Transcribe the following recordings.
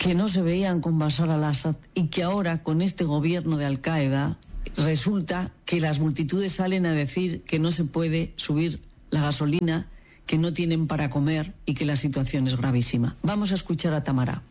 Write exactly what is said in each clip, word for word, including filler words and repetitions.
que no se veían con Bashar al-Assad y que ahora con este gobierno de Al-Qaeda resulta que las multitudes salen a decir que no se puede subir la gasolina, que no tienen para comer y que la situación es gravísima. Vamos a escuchar a Tamara.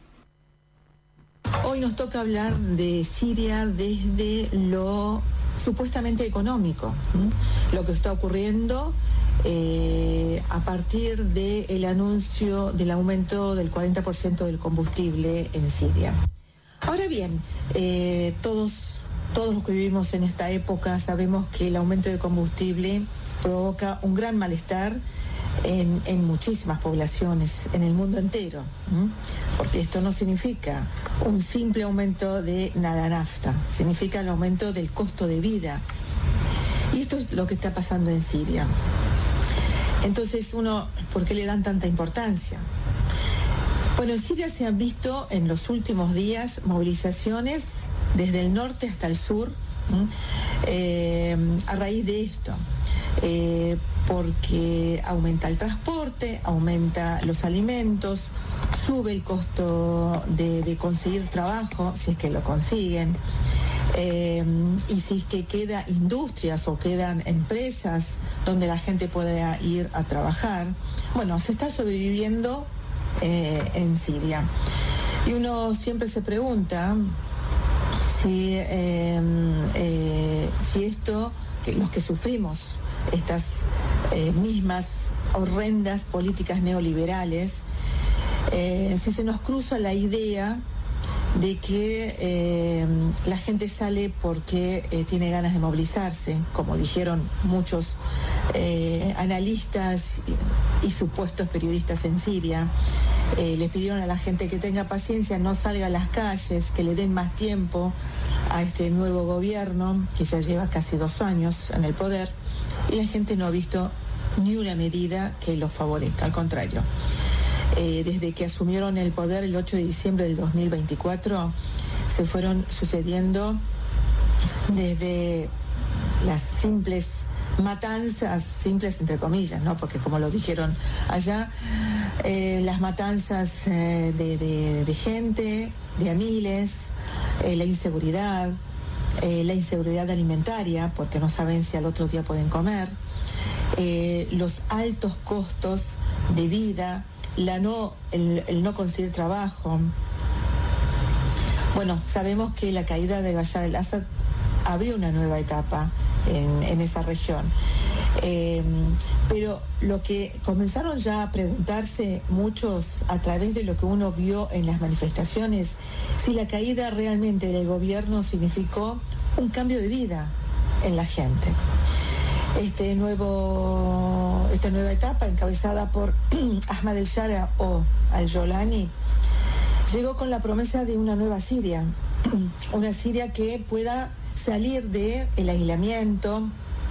Hoy nos toca hablar de Siria desde lo supuestamente económico, ¿sí? Lo que está ocurriendo eh, a partir del anuncio del aumento del cuarenta por ciento del combustible en Siria. Ahora bien, eh, todos, todos los que vivimos en esta época sabemos que el aumento del combustible provoca un gran malestar En, en muchísimas poblaciones en el mundo entero, ¿m? Porque esto no significa un simple aumento de la nafta, significa el aumento del costo de vida, y esto es lo que está pasando en Siria. Entonces uno, ¿por qué le dan tanta importancia? Bueno, en Siria se han visto en los últimos días movilizaciones desde el norte hasta el sur, eh, a raíz de esto. Eh, porque aumenta el transporte, aumenta los alimentos, sube el costo de, de conseguir trabajo, si es que lo consiguen, eh, y si es que quedan industrias o quedan empresas donde la gente pueda ir a trabajar. Bueno, se está sobreviviendo eh, en Siria. Y uno siempre se pregunta si, eh, eh, si esto, que los que sufrimos estas eh, mismas horrendas políticas neoliberales, eh, si se nos cruza la idea de que eh, la gente sale porque eh, tiene ganas de movilizarse, como dijeron muchos eh, analistas y, y supuestos periodistas en Siria. Eh, le pidieron a la gente que tenga paciencia, no salga a las calles, que le den más tiempo a este nuevo gobierno que ya lleva casi dos años en el poder, y la gente no ha visto ni una medida que lo favorezca, al contrario. Eh, desde que asumieron el poder el ocho de diciembre del dos mil veinticuatro, se fueron sucediendo desde las simples matanzas, simples entre comillas, ¿no? Porque como lo dijeron allá, eh, las matanzas eh, de, de, de gente, de a miles, eh, la inseguridad, eh, la inseguridad alimentaria, porque no saben si al otro día pueden comer, eh, los altos costos de vida, la no, el, el no conseguir trabajo. Bueno, sabemos que la caída de Bashar al-Assad abrió una nueva etapa en, en esa región. Eh, pero lo que comenzaron ya a preguntarse muchos a través de lo que uno vio en las manifestaciones, si la caída realmente del gobierno significó un cambio de vida en la gente. Este nuevo, esta nueva etapa encabezada por Ahmad el-Shara o al-Jolani llegó con la promesa de una nueva Siria, una Siria que pueda salir del aislamiento,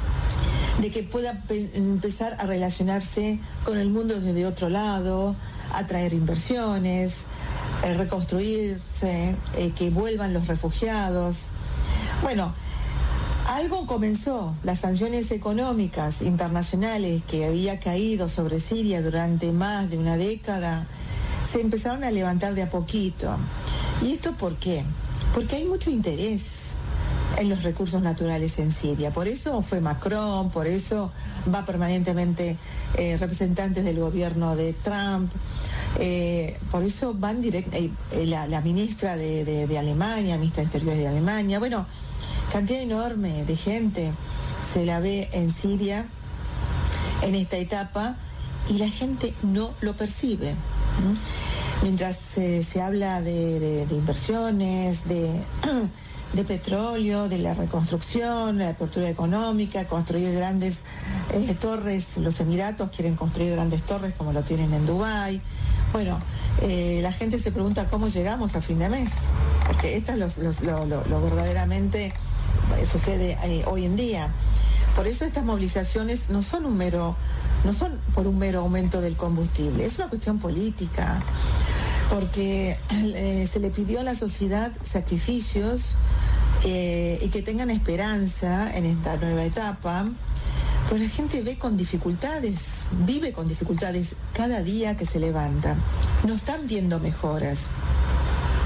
de que pueda pe- empezar a relacionarse con el mundo desde otro lado, atraer inversiones, eh, reconstruirse, eh, que vuelvan los refugiados. Bueno, algo comenzó. Las sanciones económicas internacionales que había caído sobre Siria durante más de una década se empezaron a levantar de a poquito. ¿Y esto por qué? Porque hay mucho interés en los recursos naturales en Siria. Por eso fue Macron, por eso va permanentemente eh, representantes del gobierno de Trump, eh, por eso van direct, eh, la, la ministra de, de, de Alemania, ministra de Exteriores de Alemania, bueno, cantidad enorme de gente se la ve en Siria en esta etapa y la gente no lo percibe. ¿Mm? Mientras eh, se habla de, de, de inversiones, de... de petróleo, de la reconstrucción, de la apertura económica, construir grandes eh, torres. Los Emiratos quieren construir grandes torres como lo tienen en Dubái. Bueno, eh, la gente se pregunta cómo llegamos a fin de mes, porque esto es lo, lo, lo, lo verdaderamente sucede eh, hoy en día. Por eso estas movilizaciones no son un mero, no son por un mero aumento del combustible, es una cuestión política, porque eh, se le pidió a la sociedad sacrificios eh, y que tengan esperanza en esta nueva etapa, pero la gente ve con dificultades, vive con dificultades cada día que se levanta. No están viendo mejoras.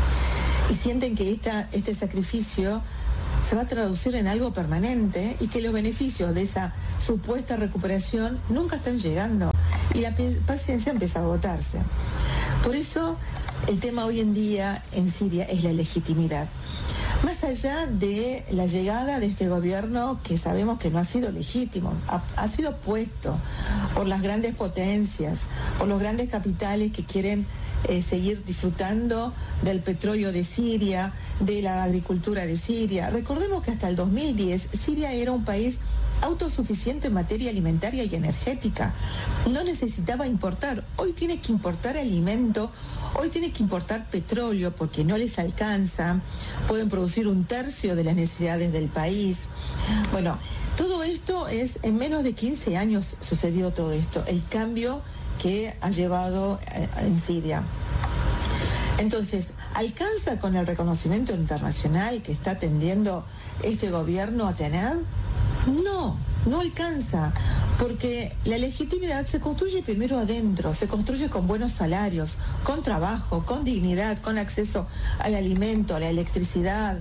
y sienten que esta, este sacrificio se va a traducir en algo permanente y que los beneficios de esa supuesta recuperación nunca están llegando y la paciencia empieza a agotarse. Por eso el tema hoy en día en Siria es la legitimidad. Más allá de la llegada de este gobierno, que sabemos que no ha sido legítimo, ha, ha sido puesto por las grandes potencias, por los grandes capitales que quieren eh, seguir disfrutando del petróleo de Siria, de la agricultura de Siria. Recordemos que hasta el dos mil diez Siria era un país autosuficiente en materia alimentaria y energética. No necesitaba importar. Hoy tiene que importar alimento, hoy tiene que importar petróleo porque no les alcanza. Pueden producir un tercio de las necesidades del país. Bueno, todo esto es, en menos de quince años sucedió todo esto, el cambio que ha llevado en Siria. Entonces, ¿alcanza con el reconocimiento internacional que está tendiendo este gobierno a tener? No, no alcanza, porque la legitimidad se construye primero adentro, se construye con buenos salarios, con trabajo, con dignidad, con acceso al alimento, a la electricidad,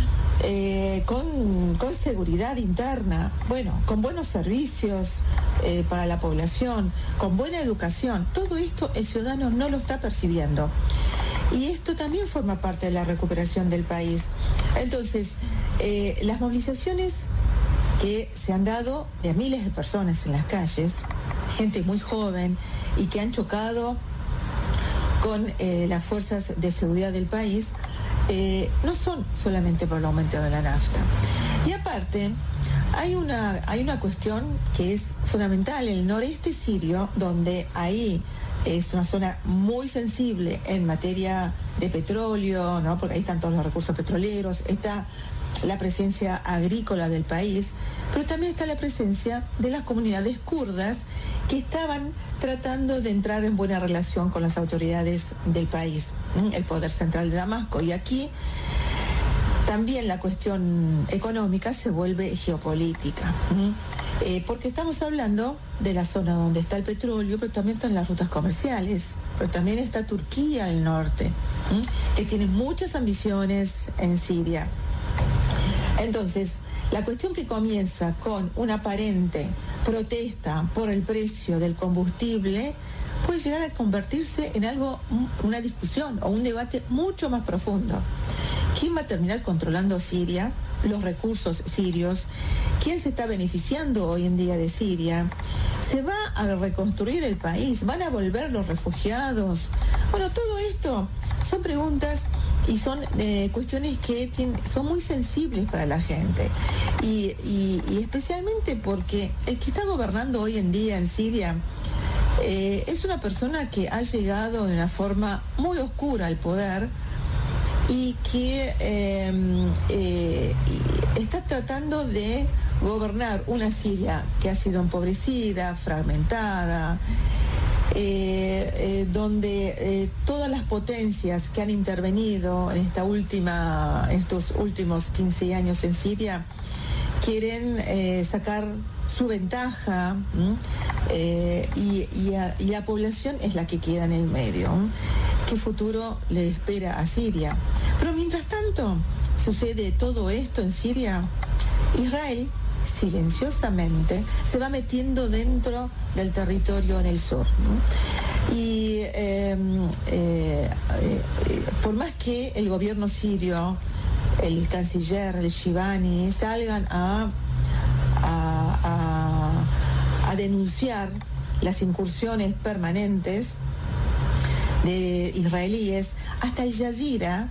eh, con, con seguridad interna, bueno, con buenos servicios eh, para la población, con buena educación. Todo esto el ciudadano no lo está percibiendo. Y esto también forma parte de la recuperación del país. Entonces, eh, las movilizaciones que se han dado de a miles de personas en las calles, gente muy joven y que han chocado con eh, las fuerzas de seguridad del país, eh, no son solamente por el aumento de la nafta. Y aparte, hay una, hay una cuestión que es fundamental, el noreste sirio, donde ahí es una zona muy sensible en materia de petróleo, ¿no? Porque ahí están todos los recursos petroleros, está la presencia agrícola del país, pero también está la presencia de las comunidades kurdas que estaban tratando de entrar en buena relación con las autoridades del país, el poder central de Damasco. Y aquí también la cuestión económica se vuelve geopolítica, eh, porque estamos hablando de la zona donde está el petróleo, pero también están las rutas comerciales, pero también está Turquía al norte, que tiene muchas ambiciones en Siria. Entonces, la cuestión que comienza con una aparente protesta por el precio del combustible puede llegar a convertirse en algo, una discusión o un debate mucho más profundo. ¿Quién va a terminar controlando Siria? Los recursos sirios. ¿Quién se está beneficiando hoy en día de Siria? ¿Se va a reconstruir el país? ¿Van a volver los refugiados? Bueno, todo esto son preguntas y son eh, cuestiones que tienen, son muy sensibles para la gente. Y, y, y especialmente porque el que está gobernando hoy en día en Siria eh, es una persona que ha llegado de una forma muy oscura al poder y que eh, eh, está tratando de gobernar una Siria que ha sido empobrecida, fragmentada, eh, eh, donde eh, todas las potencias que han intervenido en esta última, estos últimos quince años en Siria quieren eh, sacar su ventaja, eh, y, y, a, y la población es la que queda en el medio. ¿Qué futuro le espera a Siria? Pero mientras tanto sucede todo esto en Siria, Israel silenciosamente se va metiendo dentro del territorio en el sur, ¿no? Y eh, eh, eh, por más que el gobierno sirio, el canciller, el Shivani, salgan a, a, a, a denunciar las incursiones permanentes de israelíes, hasta Al Jazeera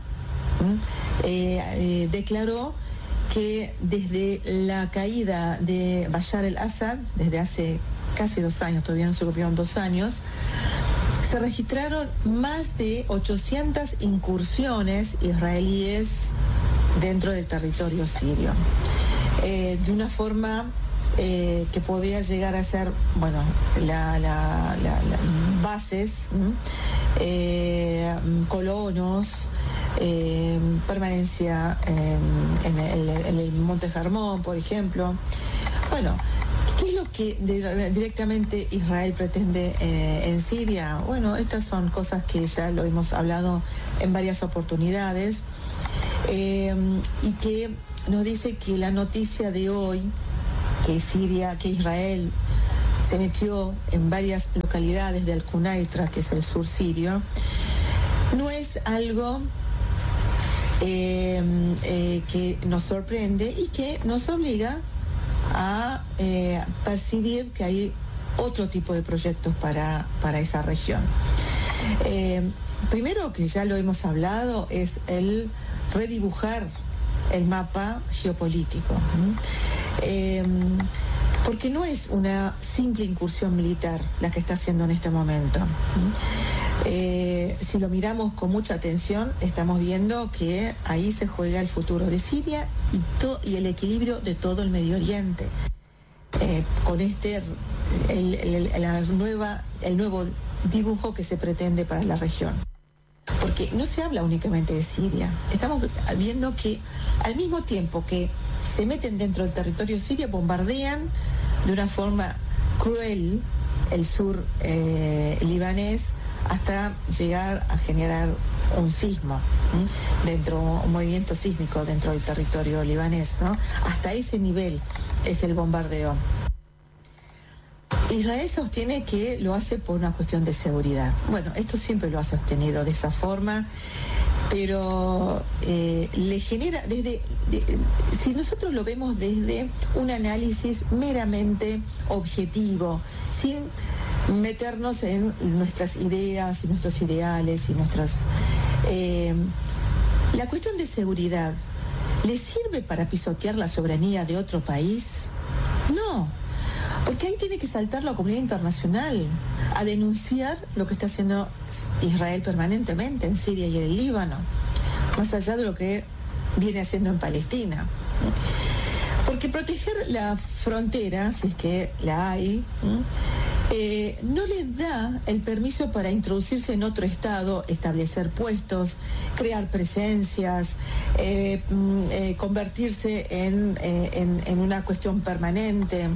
eh, eh, declaró que desde la caída de Bashar al-Assad, desde hace casi dos años, todavía no se cumplieron dos años, se registraron más de ochocientas incursiones israelíes dentro del territorio sirio, eh, de una forma eh, que podía llegar a ser, bueno, la, la, la, la bases, eh, colonos, Eh, permanencia eh, en, el, en el Monte Hermón, por ejemplo. Bueno, ¿qué es lo que de, directamente Israel pretende eh, en Siria? Bueno, estas son cosas que ya lo hemos hablado en varias oportunidades. eh, y que nos dice que la noticia de hoy, que Siria, que Israel se metió en varias localidades del Quneitra, que es el sur sirio, no es algo eh, eh, que nos sorprende y que nos obliga a eh, percibir que hay otro tipo de proyectos para, para esa región. Eh, primero, que ya lo hemos hablado, es el redibujar el mapa geopolítico. Eh, porque no es una simple incursión militar la que está haciendo en este momento. Eh, si lo miramos con mucha atención, estamos viendo que ahí se juega el futuro de Siria y, to- y el equilibrio de todo el Medio Oriente. Eh, con este, el, el, la nueva, el nuevo dibujo que se pretende para la región. Porque no se habla únicamente de Siria. Estamos viendo que al mismo tiempo que se meten dentro del territorio sirio, bombardean de una forma cruel el sur eh, libanés hasta llegar a generar un sismo, ¿m? dentro, un movimiento sísmico dentro del territorio libanés, ¿no? Hasta ese nivel es el bombardeo. Israel sostiene que lo hace por una cuestión de seguridad. Bueno, esto siempre lo ha sostenido de esa forma, pero eh, le genera, desde, de, si nosotros lo vemos desde un análisis meramente objetivo, sin meternos en nuestras ideas y nuestros ideales y nuestras... Eh, la cuestión de seguridad, ¿le sirve para pisotear la soberanía de otro país? No. Porque ahí tiene que saltar la comunidad internacional a denunciar lo que está haciendo Israel permanentemente en Siria y en el Líbano, más allá de lo que viene haciendo en Palestina. Porque proteger la frontera, si es que la hay, eh, no les da el permiso para introducirse en otro estado, establecer puestos, crear presencias, eh, eh, convertirse en, eh, en, en una cuestión permanente.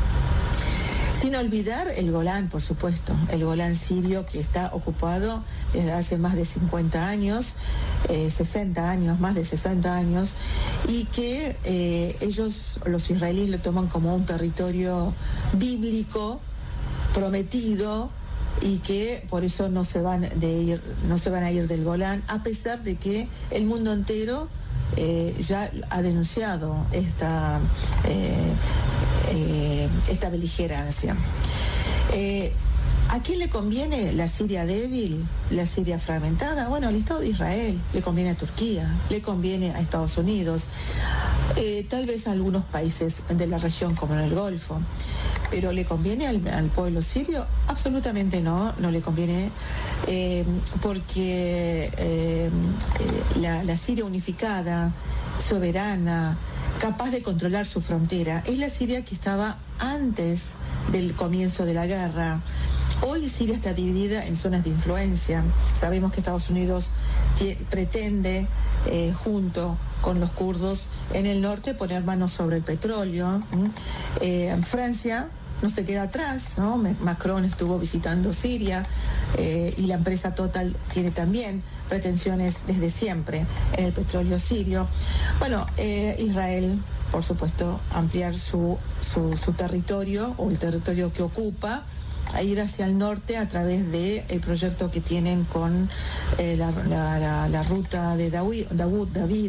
Sin olvidar el Golán, por supuesto, el Golán sirio, que está ocupado desde hace más de cincuenta años, eh, sesenta años, más de sesenta años, y que eh, ellos, los israelíes, lo toman como un territorio bíblico, prometido, y que por eso no se van de ir, no se van a ir del Golán, a pesar de que el mundo entero eh, ya ha denunciado esta eh, Eh, esta beligerancia. Eh, ¿A quién le conviene la Siria débil, la Siria fragmentada? Bueno, al Estado de Israel, le conviene a Turquía, le conviene a Estados Unidos, eh, tal vez a algunos países de la región como en el Golfo, pero ¿le conviene al, al pueblo sirio? Absolutamente no, no le conviene, eh, porque eh, eh, la, la Siria unificada, soberana, capaz de controlar su frontera, es la Siria que estaba antes del comienzo de la guerra. Hoy Siria está dividida en zonas de influencia. Sabemos que Estados Unidos t- pretende, eh, junto con los kurdos en el norte, poner manos sobre el petróleo. ¿Mm? Eh, en Francia no se queda atrás, ¿no? Macron estuvo visitando Siria, eh, y la empresa Total tiene también pretensiones desde siempre en el petróleo sirio. Bueno, eh, Israel, por supuesto, ampliar su, su, su territorio, o el territorio que ocupa, a ir hacia el norte a través del proyecto que tienen con eh, la, la, la, la ruta de David, David.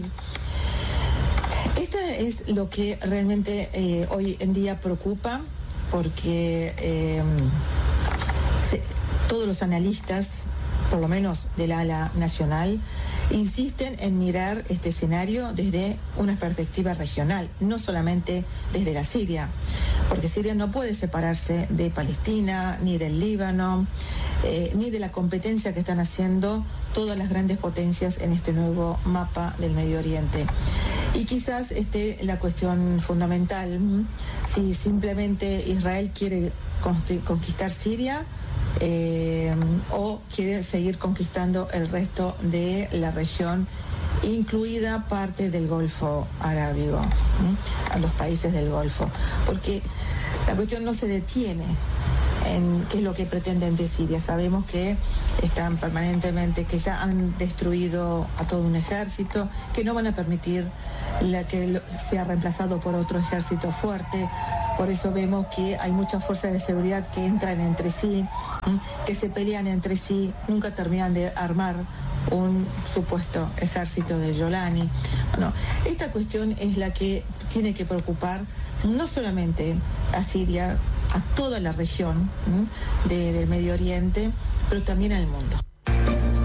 Esta es lo que realmente eh, hoy en día preocupa, porque eh, se, todos los analistas, por lo menos del ala nacional, insisten en mirar este escenario desde una perspectiva regional, no solamente desde la Siria, porque Siria no puede separarse de Palestina, ni del Líbano, eh, ni de la competencia que están haciendo todas las grandes potencias en este nuevo mapa del Medio Oriente. Y quizás esté la cuestión fundamental, si simplemente Israel quiere conquistar Siria, eh, o quiere seguir conquistando el resto de la región, incluida parte del Golfo Arábigo, ¿sí? A los países del Golfo, porque la cuestión no se detiene en qué es lo que pretenden de Siria. Sabemos que están permanentemente, que ya han destruido a todo un ejército, que no van a permitir la que sea reemplazado por otro ejército fuerte. Por eso vemos que hay muchas fuerzas de seguridad que entran entre sí, que se pelean entre sí, nunca terminan de armar un supuesto ejército de Jolani. Bueno, esta cuestión es la que tiene que preocupar no solamente a Siria, a toda la región de, del Medio Oriente, pero también al mundo.